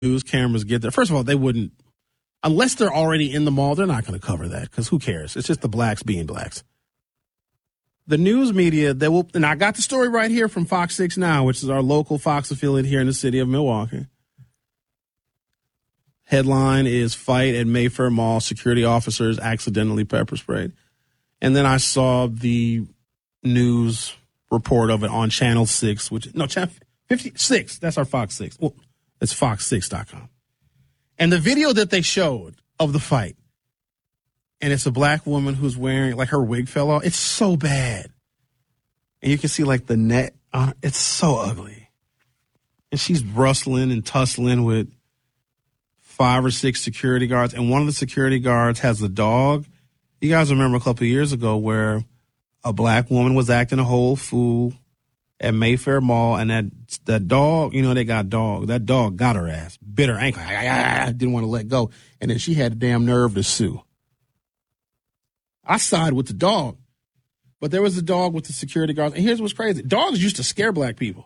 news cameras get there. First of all, they wouldn't, unless they're already in the mall, they're not going to cover that because who cares? It's just the blacks being blacks. The news media, they will, and I got the story right here from Fox 6 Now, which is our local Fox affiliate here in the city of Milwaukee. Headline is Fight at Mayfair Mall, Security Officers Accidentally Pepper Sprayed. And then I saw the news report of it on Channel 6, Channel 56. That's our Fox 6. Well, it's fox6.com. And the video that they showed of the fight, and it's a black woman who's wearing, like, her wig fell off. It's so bad. And you can see, like, the net on her. It's so ugly. And she's rustling and tussling with 5 or 6 security guards. And one of the security guards has a dog. You guys remember a couple of years ago where a black woman was acting a whole fool at Mayfair Mall, and that dog, they got dog. That dog got her ass, bit her ankle, didn't want to let go. And then she had the damn nerve to sue. I side with the dog, but there was a dog with the security guards. And here's what's crazy. Dogs used to scare black people.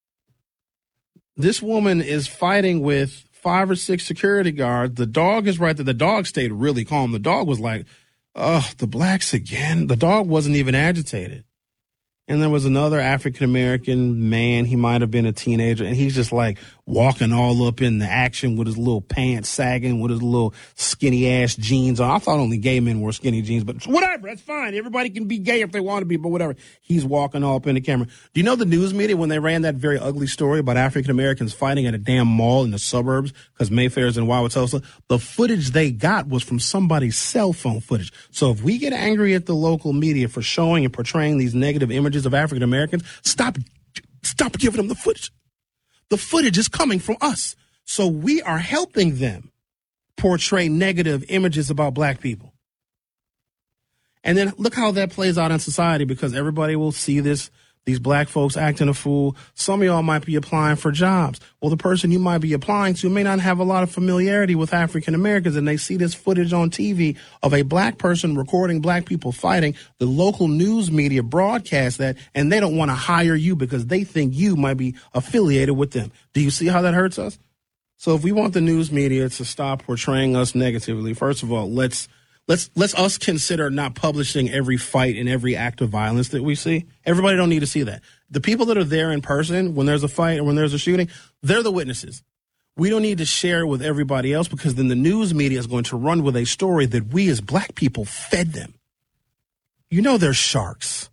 This woman is fighting with 5 or 6 security guards. The dog is right there. The dog stayed really calm. The dog was like, oh, the blacks again. The dog wasn't even agitated. And there was another African-American man. He might have been a teenager, and he's just like walking all up in the action with his little pants sagging, with his little skinny-ass jeans on. I thought only gay men wore skinny jeans, but whatever, that's fine. Everybody can be gay if they want to be, but whatever. He's walking all up in the camera. Do you know the news media, when they ran that very ugly story about African-Americans fighting at a damn mall in the suburbs because Mayfair's in Wauwatosa, the footage they got was from somebody's cell phone footage. So if we get angry at the local media for showing and portraying these negative images of African Americans, stop giving them the footage. The footage is coming from us. So we are helping them portray negative images about black people. And then look how that plays out in society, because everybody will see these black folks acting a fool. Some of y'all might be applying for jobs. Well, the person you might be applying to may not have a lot of familiarity with African Americans, and they see this footage on TV of a black person recording black people fighting. The local news media broadcast that, and they don't want to hire you because they think you might be affiliated with them. Do you see how that hurts us? So if we want the news media to stop portraying us negatively, first of all, let's us consider not publishing every fight and every act of violence that we see. Everybody don't need to see that. The people that are there in person when there's a fight or when there's a shooting, they're the witnesses. We don't need to share it with everybody else, because then the news media is going to run with a story that we as black people fed them. They're sharks.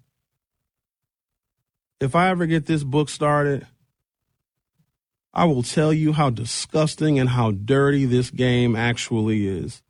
If I ever get this book started, I will tell you how disgusting and how dirty this game actually is.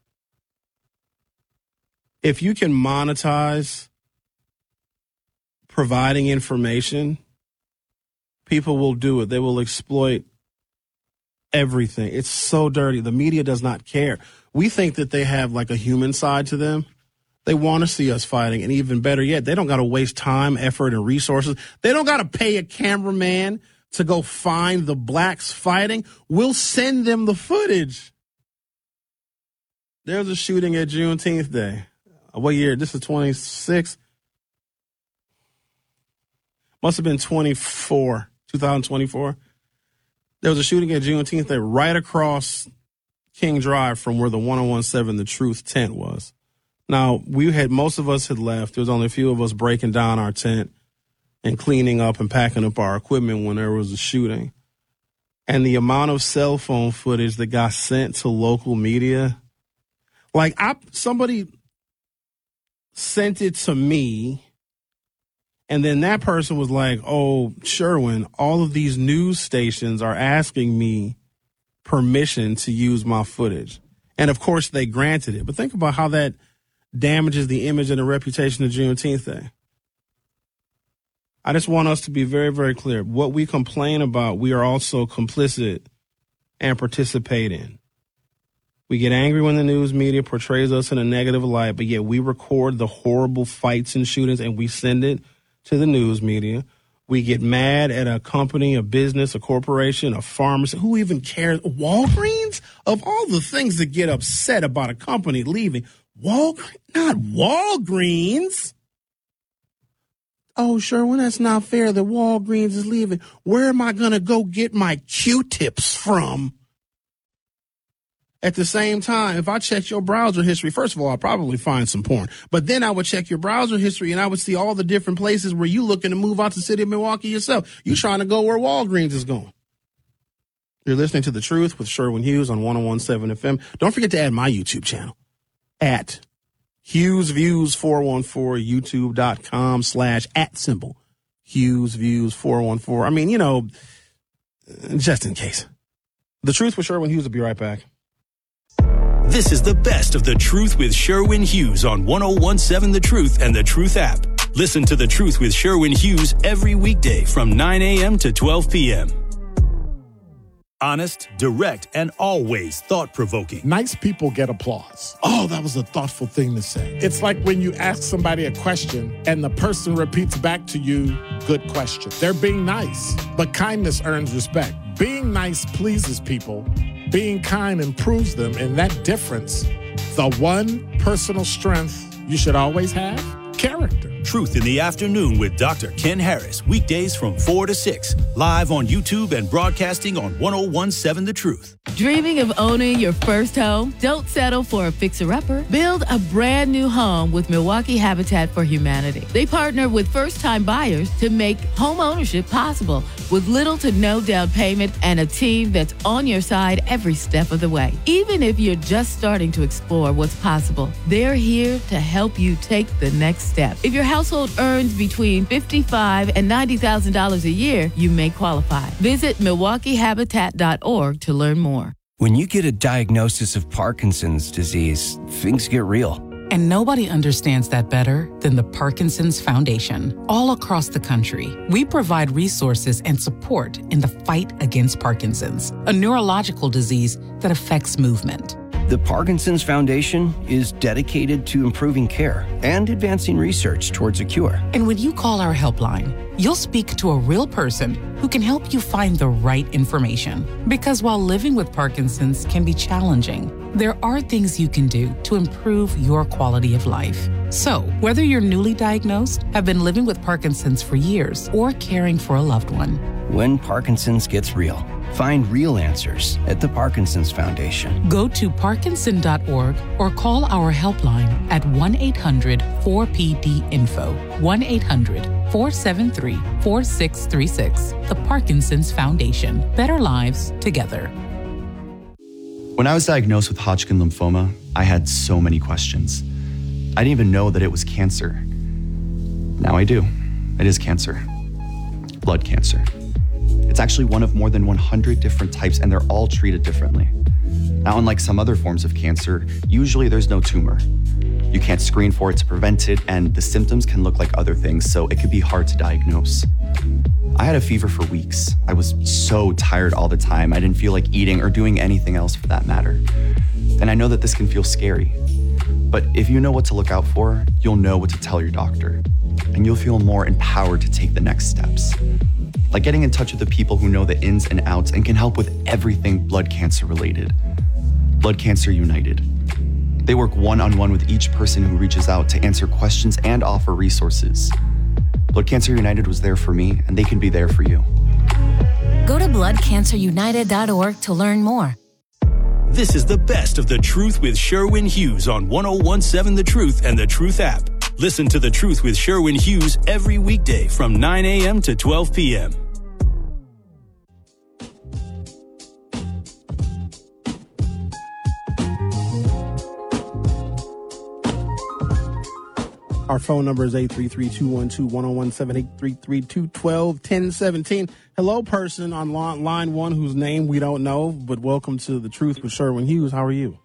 If you can monetize providing information, people will do it. They will exploit everything. It's so dirty. The media does not care. We think that they have like a human side to them. They want to see us fighting. And even better yet, they don't got to waste time, effort, and resources. They don't got to pay a cameraman to go find the blacks fighting. We'll send them the footage. There's a shooting at Juneteenth Day. What year? This is 26. Must have been 2024. There was a shooting at Juneteenth Day right across King Drive from where the 1017 The Truth tent was. Now, most of us had left. There was only a few of us breaking down our tent and cleaning up and packing up our equipment when there was a shooting. And the amount of cell phone footage that got sent to local media, somebody sent it to me, and then that person was like, oh, Sherwin, all of these news stations are asking me permission to use my footage. And, of course, they granted it. But think about how that damages the image and the reputation of Juneteenth Day. I just want us to be very, very clear. What we complain about, we are also complicit and participate in. We get angry when the news media portrays us in a negative light, but yet we record the horrible fights and shootings and we send it to the news media. We get mad at a company, a business, a corporation, a pharmacy. Who even cares? Walgreens? Of all the things that get upset about a company leaving, not Walgreens. Oh, Sherwin, that's not fair that Walgreens is leaving. Where am I going to go get my Q-tips from? At the same time, if I checked your browser history, first of all, I'd probably find some porn. But then I would check your browser history and I would see all the different places where you looking to move out to the city of Milwaukee yourself. You trying to go where Walgreens is going. You're listening to The Truth with Sherwin Hughes on 101.7 FM. Don't forget to add my YouTube channel at HughesViews414, youtube.com/@ HughesViews414. I mean, you know, just in case. The Truth with Sherwin Hughes will be right back. This is the best of The Truth with Sherwin Hughes on 101.7 The Truth and The Truth app. Listen to The Truth with Sherwin Hughes every weekday from 9 a.m. to 12 p.m. Honest, direct, and always thought-provoking. Nice people get applause. Oh, that was a thoughtful thing to say. It's like when you ask somebody a question and the person repeats back to you, good question. They're being nice, but kindness earns respect. Being nice pleases people. Being kind improves them, and that difference, the one personal strength you should always have, character. Truth in the Afternoon with Dr. Ken Harris, weekdays from 4 to 6, live on YouTube and broadcasting on 101.7 The Truth. Dreaming of owning your first home? Don't settle for a fixer-upper. Build a brand new home with Milwaukee Habitat for Humanity. They partner with first-time buyers to make home ownership possible with little to no down payment and a team that's on your side every step of the way. Even if you're just starting to explore what's possible, they're here to help you take the next step. If your household earns between $55,000 and $90,000 a year, you may qualify. Visit MilwaukeeHabitat.org to learn more. When you get a diagnosis of Parkinson's disease, things get real. And nobody understands that better than the Parkinson's Foundation. All across the country, we provide resources and support in the fight against Parkinson's, a neurological disease that affects movement. The Parkinson's Foundation is dedicated to improving care and advancing research towards a cure. And when you call our helpline, you'll speak to a real person who can help you find the right information. Because while living with Parkinson's can be challenging, there are things you can do to improve your quality of life. So, whether you're newly diagnosed, have been living with Parkinson's for years, or caring for a loved one, when Parkinson's gets real, find real answers at the Parkinson's Foundation. Go to parkinson.org or call our helpline at 1-800-4PD-INFO, 1-800-473-4636. The Parkinson's Foundation. Better lives together. When I was diagnosed with Hodgkin lymphoma, I had so many questions. I didn't even know that it was cancer. Now I do. It is cancer. Blood cancer. It's actually one of more than 100 different types, and they're all treated differently. Now, unlike some other forms of cancer, usually there's no tumor. You can't screen for it to prevent it, and the symptoms can look like other things, so it could be hard to diagnose. I had a fever for weeks. I was so tired all the time. I didn't feel like eating or doing anything else for that matter. And I know that this can feel scary. But if you know what to look out for, you'll know what to tell your doctor. And you'll feel more empowered to take the next steps. Like getting in touch with the people who know the ins and outs and can help with everything blood cancer related. Blood Cancer United. They work one-on-one with each person who reaches out to answer questions and offer resources. Blood Cancer United was there for me, and they can be there for you. Go to bloodcancerunited.org to learn more. This is the best of The Truth with Sherwin Hughes on 101.7 The Truth and The Truth app. Listen to The Truth with Sherwin Hughes every weekday from 9 a.m. to 12 p.m. Our phone number is 833-212-1017, 833-212-1017. Hello, person on line one whose name we don't know, but welcome to The Truth with Sherwin Hughes. How are you?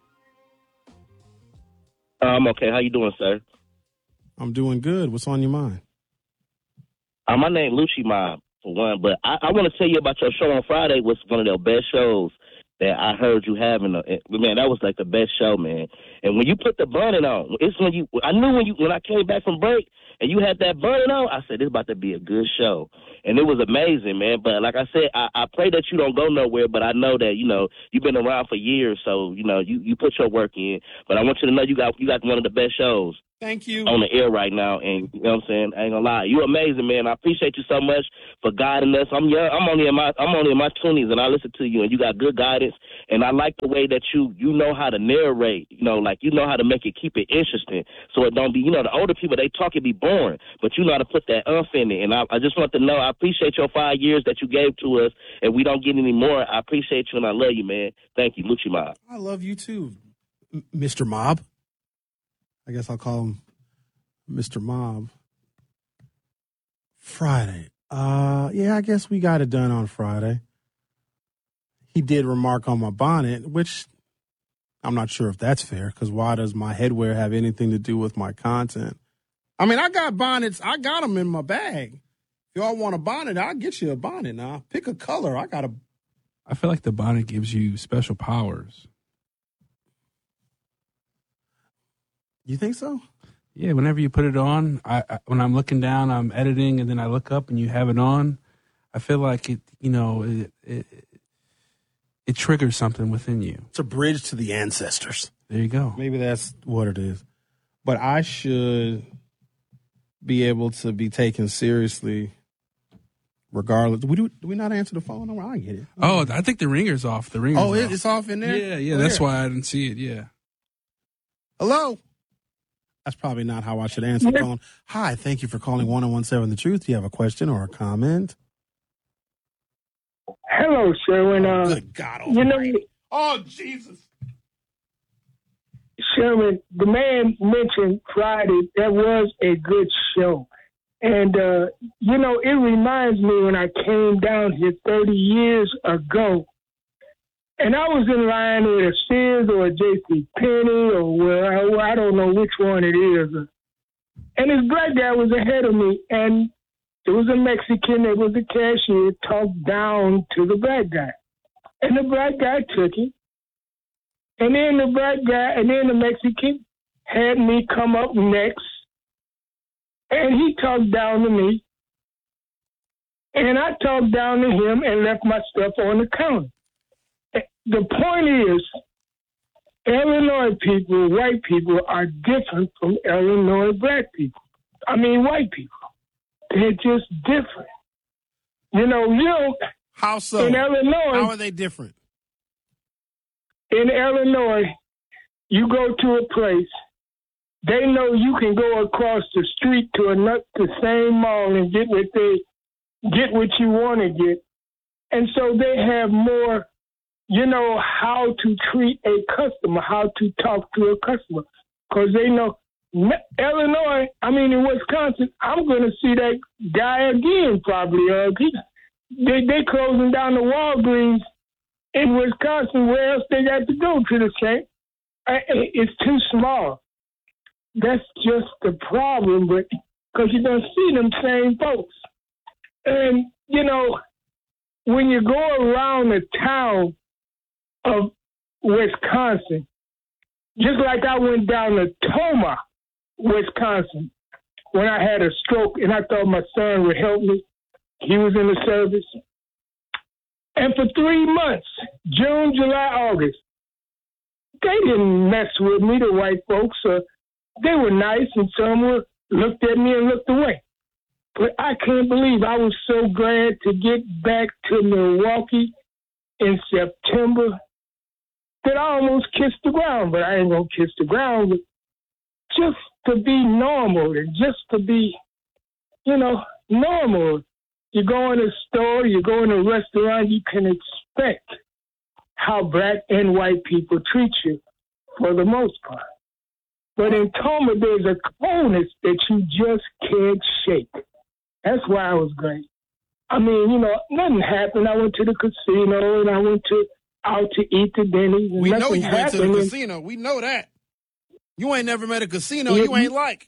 I'm okay. How you doing, sir? I'm doing good. What's on your mind? My name Lucci Mob, for one, but I want to tell you about your show on Friday. Was one of the best shows that I heard you having. Man, that was like the best show, man. And when you put the bunning on, it's I knew when I came back from break and you had that bunning on, I said, this is about to be a good show. And it was amazing, man. But like I said, I pray that you don't go nowhere, but I know that, you've been around for years, so, you put your work in. But I want you to know you got one of the best shows. Thank you. On the air right now, and you know what I'm saying? I ain't gonna lie, you're amazing, man. I appreciate you so much for guiding us. I'm young. I'm only in my 20s, and I listen to you, and you got good guidance. And I like the way that you know how to narrate. You know, like you know how to make it, keep it interesting, so it don't be. You know, the older people, they talk, it be boring, but you know how to put that umph in it. And I just want to know, I appreciate your 5 years that you gave to us, and we don't get any more. I appreciate you, and I love you, man. Thank you, Lucci Mob. I love you too, Mr. Mob. I guess I'll call him Mr. Mob. Friday. Yeah, I guess we got it done on Friday. He did remark on my bonnet, which I'm not sure if that's fair, because why does my headwear have anything to do with my content? I mean, I got bonnets. I got them in my bag. If y'all want a bonnet, I'll get you a bonnet now. Pick a color. I feel like the bonnet gives you special powers. You think so? Yeah, whenever you put it on, I when I'm looking down, I'm editing, and then I look up and you have it on, I feel like it triggers something within you. It's a bridge to the ancestors. There you go. Maybe that's what it is. But I should be able to be taken seriously regardless. Do we not answer the phone? No, I get it. Oh, I think the ringer's off. It's off in there? Yeah, that's why I didn't see it, yeah. Hello? That's probably not how I should answer the phone. Hi, thank you for calling 1017 The Truth. Do you have a question or a comment? Hello, Sherwin. Good God almighty. Oh, Jesus. Sherwin, the man mentioned Friday. That was a good show. And, it reminds me when I came down here 30 years ago, and I was in line with a Sears or a J.C. Penney or I don't know which one it is. And this black guy was ahead of me, and it was a Mexican that was the cashier, talked down to the black guy. And the black guy took it. And then the Mexican had me come up next. And he talked down to me. And I talked down to him and left my stuff on the counter. The point is, Illinois people, white people, are different from Illinois white people. They're just different. How so? In Illinois, how are they different? In Illinois, you go to a place, they know you can go across the street to the same mall and get what you want to get. And so they have more, how to treat a customer, how to talk to a customer. Because they know, Illinois, in Wisconsin, I'm going to see that guy again probably. They closing down the Walgreens in Wisconsin. Where else they got to go to the same? It's too small. That's just the problem, but because you're going to see them same folks. And, when you go around the town of Wisconsin, just like I went down to Tomah, Wisconsin, when I had a stroke and I thought my son would help me. He was in the service. And for 3 months, June, July, August, they didn't mess with me, the white folks. They were nice, and some looked at me and looked away. But I can't believe I was so glad to get back to Milwaukee in September that I almost kissed the ground. But I ain't going to kiss the ground. But just to be normal and just to be, normal. You go in a store, you go in a restaurant, you can expect how black and white people treat you for the most part. But in Tomah, there's a coldness that you just can't shake. That's why I was great. Nothing happened. I went to the casino and I went out to eat the Denny's. And we know you happened. went to the casino. We know that. You ain't never met a casino you ain't like.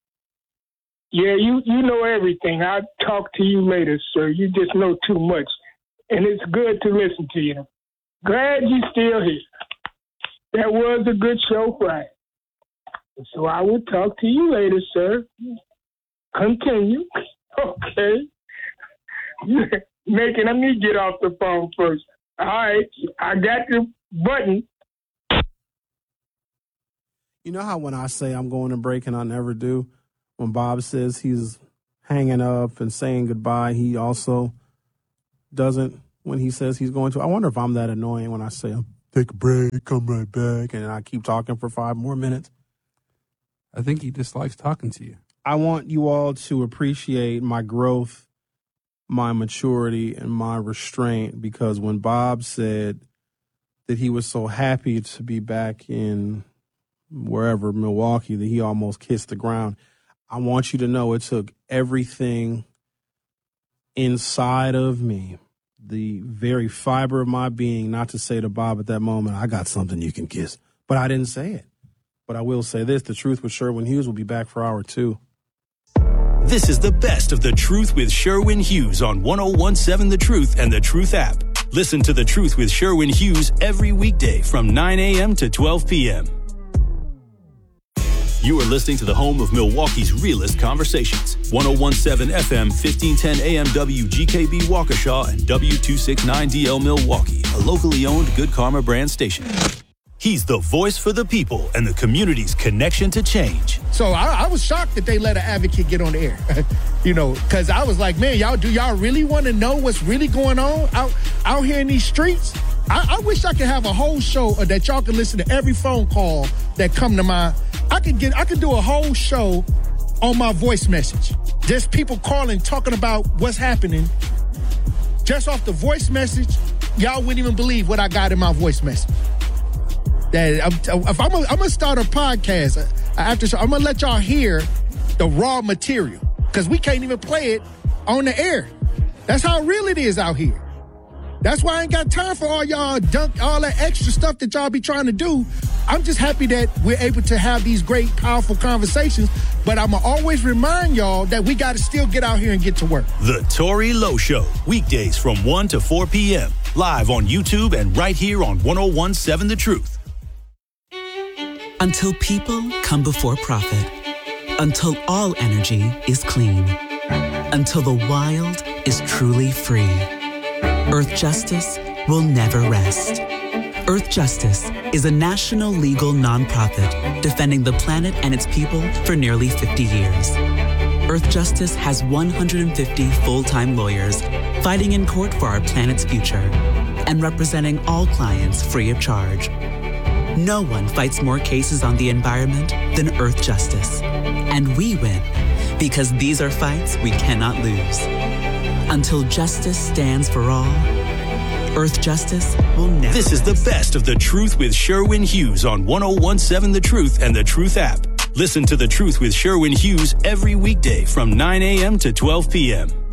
Yeah, you know everything. I'll talk to you later, sir. You just know too much. And it's good to listen to you. Glad you're still here. That was a good show Friday. So I will talk to you later, sir. Continue. Okay. Let me get off the phone first. All right. I got the button. You know how when I say I'm going to break and I never do, when Bob says he's hanging up and saying goodbye, he also doesn't when he says he's going to. I wonder if I'm that annoying when I say, I'll take a break, come right back, and I keep talking for 5 more minutes. I think he just likes talking to you. I want you all to appreciate my growth, my maturity, and my restraint, because when Bob said that he was so happy to be back in wherever, Milwaukee, that he almost kissed the ground, I want you to know it took everything inside of me, the very fiber of my being, not to say to Bob at that moment, I got something you can kiss. But I didn't say it. But I will say this, The Truth with Sherwin Hughes will be back for hour 2. This is the best of The Truth with Sherwin Hughes on 101.7 The Truth and The Truth app. Listen to The Truth with Sherwin Hughes every weekday from 9 a.m. to 12 p.m. You are listening to the home of Milwaukee's realest conversations. 101.7 FM, 1510 AM WGKB Waukesha and W269DL Milwaukee, a locally owned Good Karma brand station. He's the voice for the people and the community's connection to change. So I was shocked that they let an advocate get on the air, because I was like, man, do y'all really want to know what's really going on out here in these streets? I wish I could have a whole show that y'all could listen to every phone call that come to my. I could do a whole show on my voice message. Just people calling, talking about what's happening. Just off the voice message, y'all wouldn't even believe what I got in my voice message. If I'm gonna start a podcast after, I'm gonna let y'all hear the raw material, because we can't even play it on the air. That's how real it is out here. That's why I ain't got time for all y'all all that extra stuff that y'all be trying to do. I'm just happy that we're able to have these great, powerful conversations, but I'm gonna always remind y'all that we gotta still get out here and get to work. The Tory Lowe Show, weekdays from 1 to 4 p.m. live on YouTube and right here on 101.7 The Truth. Until people come before profit. Until all energy is clean. Until the wild is truly free. Earth Justice will never rest. Earth Justice is a national legal nonprofit defending the planet and its people for nearly 50 years. Earth Justice has 150 full-time lawyers fighting in court for our planet's future and representing all clients free of charge. No one fights more cases on the environment than Earth Justice. And we win because these are fights we cannot lose. Until justice stands for all, Earth Justice will never. This is the best of The Truth with Sherwin Hughes on 101.7 The Truth and The Truth app. Listen to The Truth with Sherwin Hughes every weekday from 9 a.m. to 12 p.m.